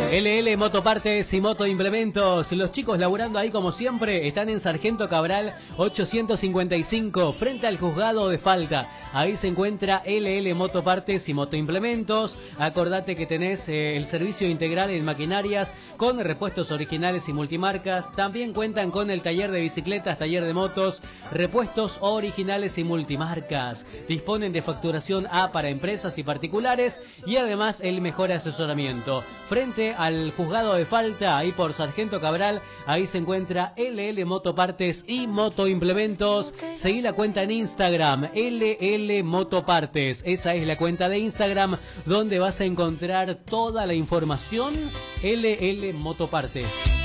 LL Motopartes y Motoimplementos. Los chicos laburando ahí como siempre están en Sargento Cabral 855 frente al juzgado de falta. Ahí se encuentra LL Motopartes y Motoimplementos. Acordate que tenés el servicio integral en maquinarias con repuestos originales y multimarcas. También cuentan con el taller de bicicletas, taller de motos, repuestos originales y multimarcas. Disponen de facturación A para empresas y particulares y además el mejor asesoramiento. Frente al juzgado de falta, ahí por Sargento Cabral, ahí se encuentra LL Motopartes y Motoimplementos. Seguí la cuenta en Instagram, LL Motopartes. Esa es la cuenta de Instagram donde vas a encontrar toda la información. LL Motopartes.